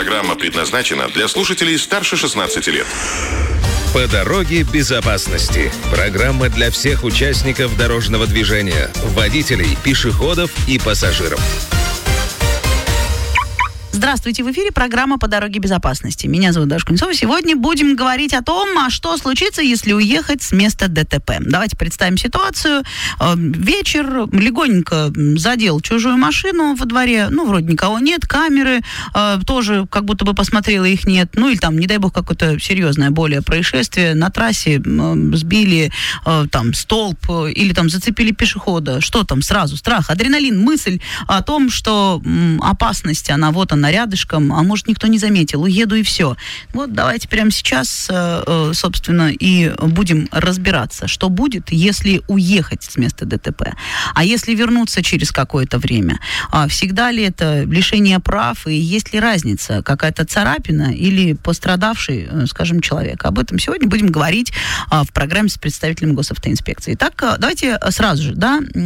Программа предназначена для слушателей старше 16 лет. По дороге безопасности. Программа для всех участников дорожного движения, водителей, пешеходов и пассажиров. Здравствуйте, в эфире программа «По дороге безопасности». Меня зовут Даша Кузнецова. Сегодня будем говорить о том, что случится, если уехать с места ДТП. Давайте представим ситуацию. Вечер, легонько задел чужую машину во дворе. Вроде никого нет, камеры тоже как будто бы посмотрела, их нет. Или там, не дай бог, какое-то серьезное более происшествие. На трассе сбили столб или там зацепили пешехода. Что там сразу? Страх, адреналин, мысль о том, что опасность, она рядышком, а может, никто не заметил, уеду и все. Давайте прямо сейчас, собственно, и будем разбираться, что будет, если уехать с места ДТП. А если вернуться через какое-то время? Всегда ли это лишение прав, и есть ли разница, какая-то царапина или пострадавший, скажем, человек? Об этом сегодня будем говорить в программе с представителем госавтоинспекции. Итак, давайте сразу же,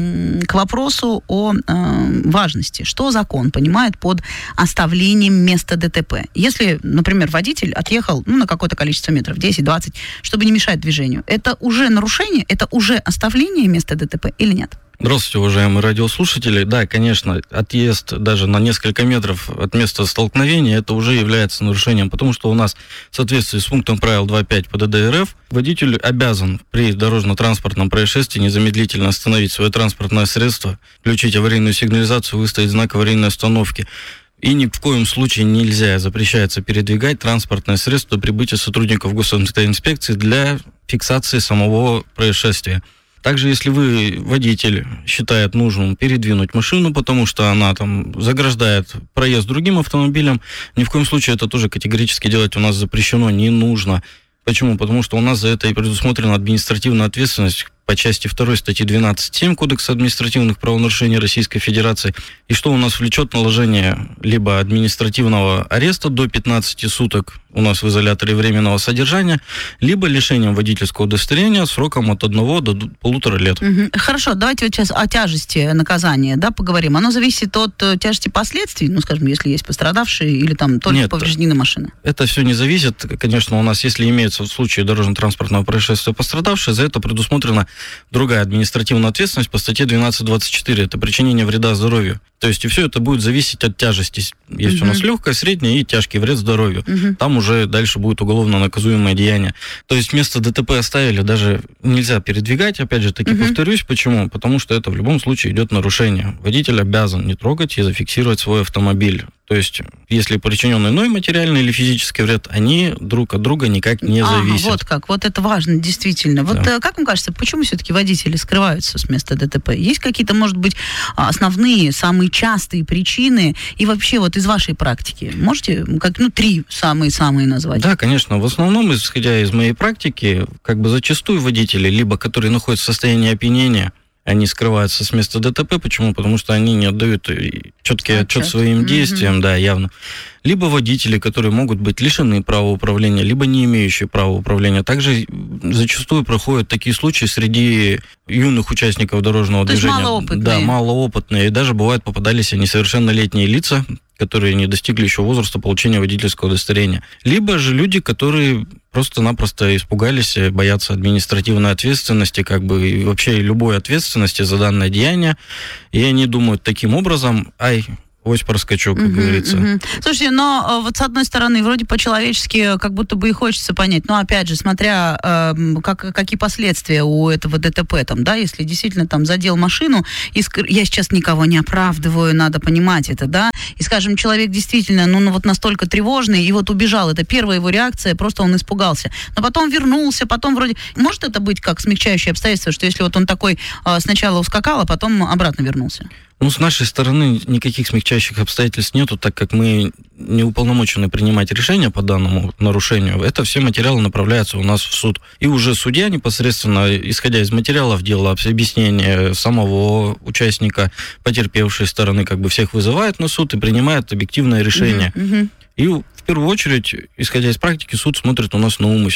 к вопросу о важности. Что закон понимает под оставлением места ДТП? Если, например, водитель отъехал на какое-то количество метров, 10-20, чтобы не мешать движению, это уже нарушение, это уже оставление места ДТП или нет? Здравствуйте, уважаемые радиослушатели. Да, конечно, отъезд даже на несколько метров от места столкновения, это уже является нарушением, потому что у нас в соответствии с пунктом правил 2.5 ПДД РФ водитель обязан при дорожно-транспортном происшествии незамедлительно остановить свое транспортное средство, включить аварийную сигнализацию, выставить знак аварийной остановки. И ни в коем случае запрещается передвигать транспортное средство до прибытия сотрудников госавтоинспекции для фиксации самого происшествия. Также, если водитель считает нужным передвинуть машину, потому что она заграждает проезд другим автомобилям, ни в коем случае это тоже категорически делать у нас запрещено, не нужно. Почему? Потому что у нас за это и предусмотрена административная ответственность по части 2 статьи 12.7 Кодекса административных правонарушений Российской Федерации, и что у нас влечет наложение либо административного ареста до 15 суток у нас в изоляторе временного содержания, либо лишением водительского удостоверения сроком от 1 до 1,5 лет. Хорошо, давайте сейчас о тяжести наказания поговорим. Оно зависит от тяжести последствий, скажем, если есть пострадавшие или только повреждены машины? Это все не зависит. Конечно, у нас, если имеется в случае дорожно-транспортного происшествия пострадавшие, за это предусмотрена другая административная ответственность по статье 12.24. Это причинение вреда здоровью. То есть и все это будет зависеть от тяжести. Есть у нас легкое, среднее и тяжкий вред здоровью. Там уже дальше будет уголовно наказуемое деяние. То есть место ДТП оставили, даже нельзя передвигать. Опять же таки повторюсь, почему? Потому что это в любом случае идет нарушение. Водитель обязан не трогать и зафиксировать свой автомобиль. То есть, если причинен иной материальный или физический вред, они друг от друга никак не зависят. Вот как. Вот это важно, действительно. Как вам кажется, почему все-таки водители скрываются с места ДТП? Есть какие-то, может быть, основные, самые частые причины? И вообще, из вашей практики, можете 3 самые назвать? Да, конечно. В основном, исходя из моей практики, зачастую водители, либо которые находятся в состоянии опьянения, они скрываются с места ДТП. Почему? Потому что они не отдают четкий отчет своим действиям, явно. Либо водители, которые могут быть лишены права управления, либо не имеющие права управления. Также зачастую проходят такие случаи среди юных участников дорожного движения. То есть малоопытные. Да, малоопытные. И даже бывает попадались несовершеннолетние лица, которые не достигли еще возраста получения водительского удостоверения. Либо же люди, которые просто-напросто испугались, боятся административной ответственности, и вообще любой ответственности за данное деяние. И они думают таким образом: ось проскочу, как говорится. Слушайте, но с одной стороны, вроде по-человечески, как будто бы и хочется понять, но опять же, смотря какие последствия у этого ДТП, если действительно задел машину, и я сейчас никого не оправдываю, надо понимать это, и, скажем, человек действительно, настолько тревожный, и убежал, это первая его реакция, просто он испугался, но потом вернулся, потом вроде, может это быть как смягчающее обстоятельство, что если он такой сначала ускакал, а потом обратно вернулся? С нашей стороны никаких смягчающих обстоятельств нету, так как мы не уполномочены принимать решения по данному нарушению. Это все материалы направляются у нас в суд. И уже судья непосредственно, исходя из материалов дела, объяснения самого участника, потерпевшей стороны, всех вызывает на суд и принимает объективное решение. И в первую очередь, исходя из практики, суд смотрит у нас на умысел.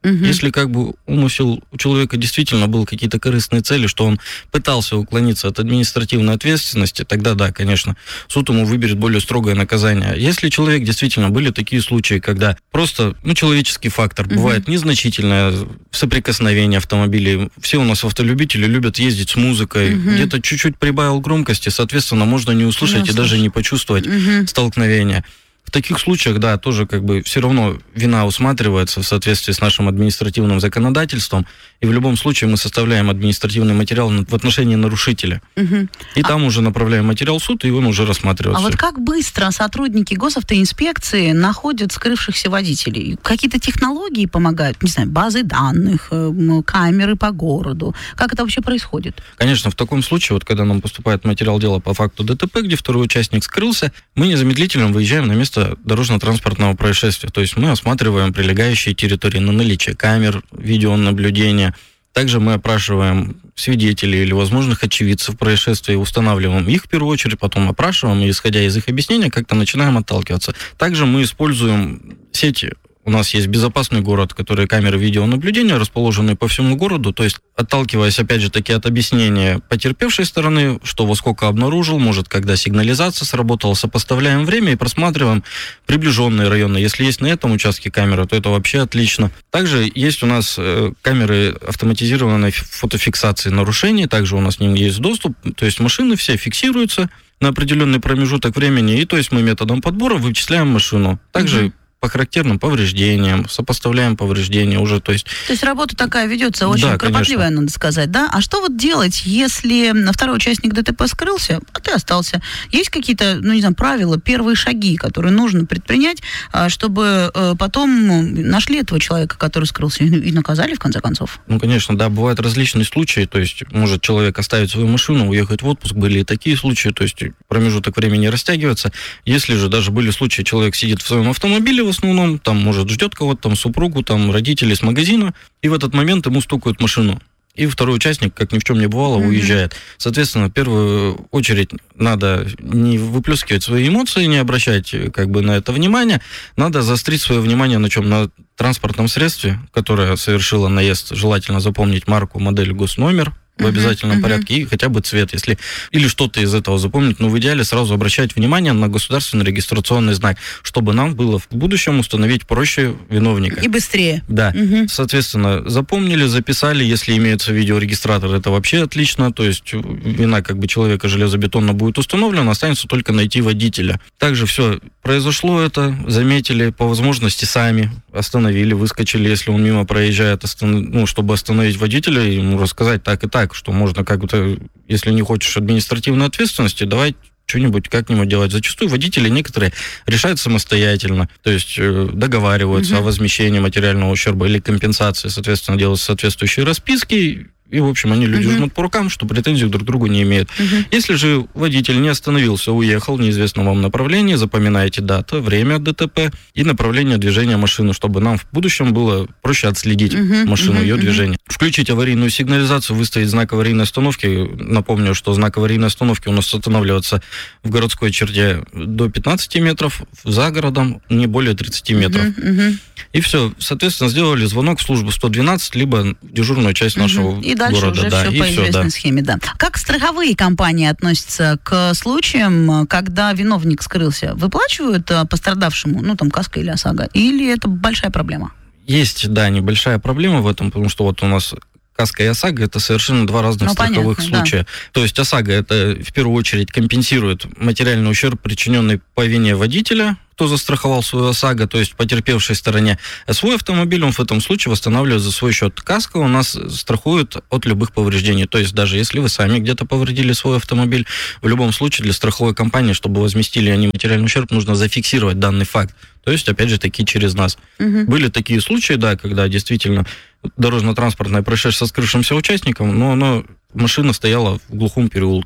Если как бы умысел у человека действительно был какие-то корыстные цели, что он пытался уклониться от административной ответственности, тогда да, конечно, суд ему выберет более строгое наказание. Если человек действительно, были такие случаи, когда просто, человеческий фактор, бывает незначительное соприкосновение автомобилей. Все у нас автолюбители любят ездить с музыкой, где-то чуть-чуть прибавил громкости, соответственно, можно не услышать и даже не почувствовать столкновение. В таких случаях, да, тоже как бы все равно вина усматривается в соответствии с нашим административным законодательством, и в любом случае мы составляем административный материал в отношении нарушителя. И там уже направляем материал в суд, и он уже рассматривается. А вот как быстро сотрудники госавтоинспекции находят скрывшихся водителей? Какие-то технологии помогают? Не знаю, базы данных, камеры по городу? Как это вообще происходит? Конечно, в таком случае, вот когда нам поступает материал дела по факту ДТП, где второй участник скрылся, мы незамедлительно выезжаем на место дорожно-транспортного происшествия. То есть мы осматриваем прилегающие территории на наличие камер, видеонаблюдения. Также мы опрашиваем свидетелей или возможных очевидцев происшествия, устанавливаем их в первую очередь, потом опрашиваем, и, исходя из их объяснения, как-то начинаем отталкиваться. Также мы используем сети. У нас есть безопасный город, который камеры видеонаблюдения расположены по всему городу, то есть отталкиваясь, опять же таки, от объяснения потерпевшей стороны, что во сколько обнаружил, может, когда сигнализация сработала, сопоставляем время и просматриваем приближенные районы. Если есть на этом участке камеры, то это вообще отлично. Также есть у нас камеры автоматизированной фотофиксации нарушений, также у нас к ним есть доступ, то есть машины все фиксируются на определенный промежуток времени, и то есть мы методом подбора вычисляем машину. Также по характерным повреждениям, сопоставляем повреждения уже, то есть... То есть работа такая ведется очень кропотливая, надо сказать, да? А что вот делать, если второй участник ДТП скрылся, а ты остался? Есть какие-то, правила, первые шаги, которые нужно предпринять, чтобы потом нашли этого человека, который скрылся, и наказали, в конце концов? Конечно, да, бывают различные случаи, то есть может человек оставить свою машину, уехать в отпуск, были и такие случаи, то есть промежуток времени растягивается. Если же даже были случаи, человек сидит в своем автомобиле, в основном, там, может, ждет кого-то, там, супругу, там, родителей с магазина, и в этот момент ему стукают машину. И второй участник, как ни в чем не бывало, уезжает. Соответственно, в первую очередь надо не выплескивать свои эмоции, не обращать на это внимание. Надо заострить свое внимание на чем? На транспортном средстве, которое совершило наезд. Желательно запомнить марку, модель, госномер в обязательном порядке и хотя бы цвет, если или что-то из этого запомнить, но в идеале сразу обращать внимание на государственный регистрационный знак, чтобы нам было в будущем установить проще виновника. И быстрее. Да. Соответственно, запомнили, записали, если имеется видеорегистратор, это вообще отлично, то есть вина человека железобетонно будет установлена, останется только найти водителя. Также все, произошло это, заметили, по возможности сами остановили, выскочили, если он мимо проезжает, чтобы остановить водителя, ему рассказать так и так, что можно если не хочешь административной ответственности, давай что-нибудь как-нибудь делать. Зачастую водители некоторые решают самостоятельно, то есть договариваются о возмещении материального ущерба или компенсации, соответственно, делают соответствующие расписки, и, в общем, они люди жмут по рукам, что претензий друг к другу не имеют. Если же водитель не остановился, уехал в неизвестном вам направлении, запоминаете дату, время ДТП и направление движения машины, чтобы нам в будущем было проще отследить машину, ее движение. Включить аварийную сигнализацию, выставить знак аварийной остановки. Напомню, что знак аварийной остановки у нас устанавливается в городской черте до 15 метров, за городом не более 30 метров. И все. Соответственно, сделали звонок в службу 112, либо в дежурную часть нашего и дальше города. Уже все по известной схеме, да. Как страховые компании относятся к случаям, когда виновник скрылся? Выплачивают пострадавшему, каска или ОСАГО? Или это большая проблема? Есть, да, небольшая проблема в этом, потому что у нас каска и ОСАГО — это совершенно два разных страховых случая. Да. То есть ОСАГО — это в первую очередь компенсирует материальный ущерб, причиненный по вине водителя, кто застраховал свою ОСАГО, то есть потерпевшей стороне. А свой автомобиль он в этом случае восстанавливает за свой счет. Каска у нас страхует от любых повреждений. То есть даже если вы сами где-то повредили свой автомобиль, в любом случае для страховой компании, чтобы возместили они материальный ущерб, нужно зафиксировать данный факт. То есть, опять же, таки через нас. Были такие случаи, да, когда действительно дорожно-транспортное происшествие со скрывшимся участником, но машина стояла в глухом переулке.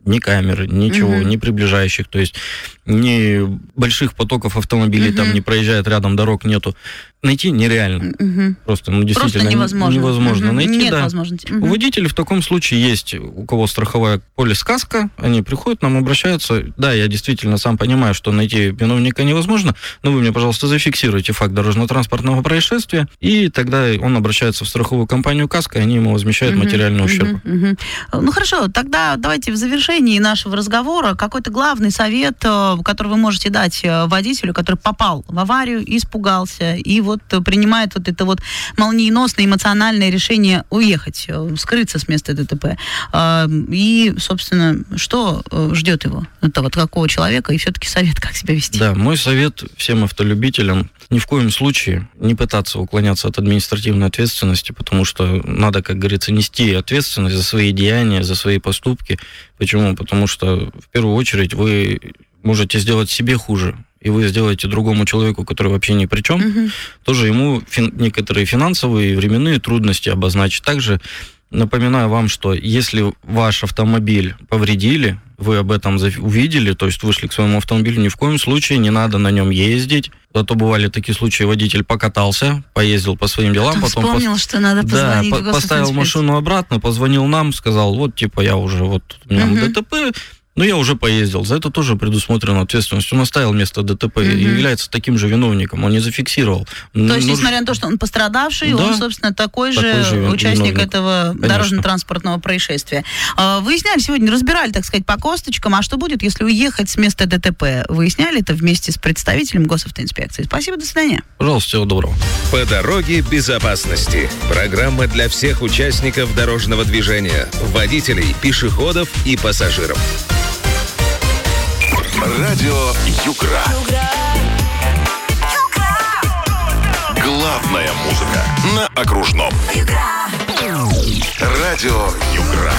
ни камер, ничего, ни приближающих, то есть ни больших потоков автомобилей, там не проезжает рядом, дорог нету. Найти нереально. Просто, действительно невозможно найти. Нет да. возможности. У водителей в таком случае есть, у кого страховая полис-каска, они приходят, нам обращаются. Да, я действительно сам понимаю, что найти виновника невозможно, но вы мне, пожалуйста, зафиксируйте факт дорожно-транспортного происшествия, и тогда он обращается в страховую компанию «Каска», и они ему возмещают материальный ущерб. Ну хорошо, тогда давайте в завершении нашего разговора какой-то главный совет, который вы можете дать водителю, который попал в аварию, испугался, и вот принимает вот это вот молниеносное эмоциональное решение уехать, скрыться с места ДТП. И, собственно, что ждет его, это вот какого человека, и все-таки совет, как себя вести. Да, мой совет всем автолюбителям: ни в коем случае не пытаться уклоняться от административной ответственности, потому что надо, как говорится, нести ответственность за свои деяния, за свои поступки. Почему? Потому что, в первую очередь, вы можете сделать себе хуже, и вы сделаете другому человеку, который вообще ни при чем, тоже ему некоторые финансовые и временные трудности обозначить. Также напоминаю вам, что если ваш автомобиль повредили, вы об этом увидели, то есть вышли к своему автомобилю, ни в коем случае не надо на нем ездить. А то бывали такие случаи: водитель покатался, поездил по своим делам, потом вспомнил, что надо позвонить в поставил машину обратно, позвонил нам, сказал: вот, типа, я уже, вот, у меня ДТП, но я уже поездил. За это тоже предусмотрена ответственность. Он оставил место ДТП и является таким же виновником. Он не зафиксировал. То есть, несмотря на то, что он пострадавший, да, он, собственно, такой же участник виновник этого дорожно-транспортного происшествия. Выясняли сегодня, разбирали, так сказать, по косточкам, а что будет, если уехать с места ДТП? Выясняли это вместе с представителем госавтоинспекции. Спасибо, до свидания. Пожалуйста, всего доброго. По дороге безопасности. Программа для всех участников дорожного движения, водителей, пешеходов и пассажиров. Радио Югра. Главная музыка на окружном. Радио Югра.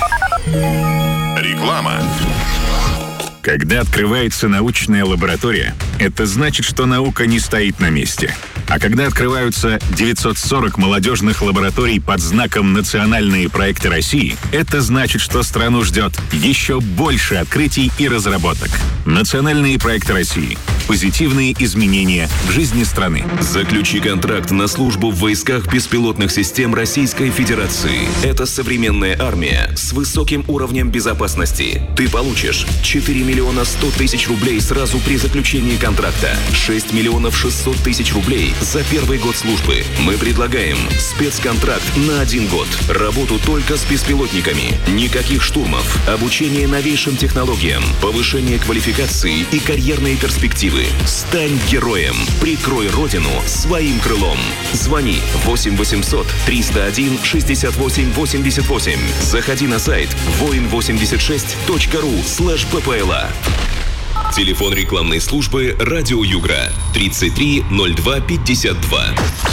Реклама. Когда открывается научная лаборатория, это значит, что наука не стоит на месте. А когда открываются 940 молодежных лабораторий под знаком «Национальные проекты России», это значит, что страну ждет еще больше открытий и разработок. Национальные проекты России. Позитивные изменения в жизни страны. Заключи контракт на службу в войсках беспилотных систем Российской Федерации. Это современная армия с высоким уровнем безопасности. Ты получишь 4 миллиона 100 тысяч рублей сразу при заключении контракта, 6 миллионов 600 тысяч рублей за первый год службы. Мы предлагаем спецконтракт на 1 год. Работу только с беспилотниками. Никаких штурмов. Обучение новейшим технологиям. Повышение квалификации и карьерные перспективы. Стань героем. Прикрой родину своим крылом. Звони 8 800 301 68 88. Заходи на сайт voin86.ru/ppla. Телефон рекламной службы «Радио Югра» 33 02 52.